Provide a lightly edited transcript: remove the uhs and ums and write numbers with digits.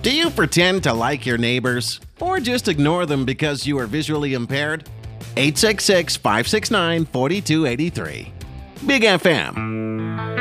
Do you pretend to like your neighbors or just ignore them because you are visually impaired? 866-569-4283. Big FM.